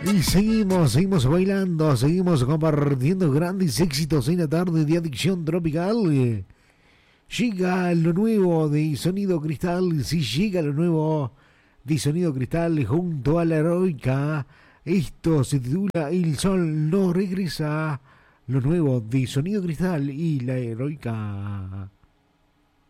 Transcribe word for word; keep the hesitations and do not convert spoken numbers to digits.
Y seguimos, seguimos bailando, seguimos compartiendo grandes éxitos en la tarde de Adicción Tropical. Llega lo nuevo de Sonido Cristal, sí llega lo nuevo de Sonido Cristal junto a la Heroica. Esto se titula El Sol no regresa, lo nuevo de Sonido Cristal y la Heroica.